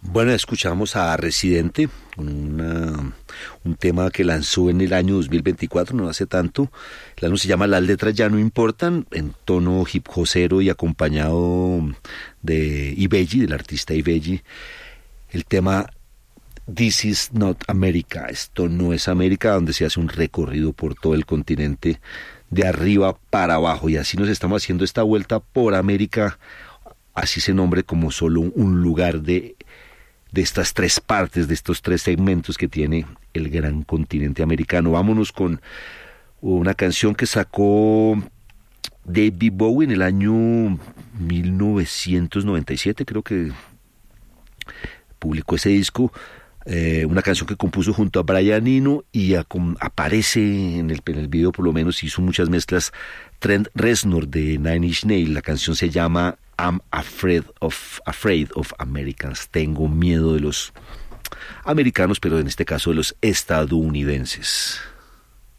Bueno, escuchamos a Residente, un tema que lanzó en el año 2024, no hace tanto. El álbum se llama Las letras ya no importan, en tono hip hopero y acompañado de Ibeji, del artista Ibeji. El tema This is not America, esto no es América, donde se hace un recorrido por todo el continente de arriba para abajo, y así nos estamos haciendo esta vuelta por América, así se nombre como solo un lugar de estas tres partes, de estos tres segmentos que tiene el gran continente americano. Vámonos con una canción que sacó David Bowie en el año 1997, creo que publicó ese disco, una canción que compuso junto a Brian Eno, y aparece en el video, por lo menos hizo muchas mezclas, Trent Reznor de Nine Inch Nails. La canción se llama I'm afraid of Americans. Tengo miedo de los americanos, pero en este caso de los estadounidenses.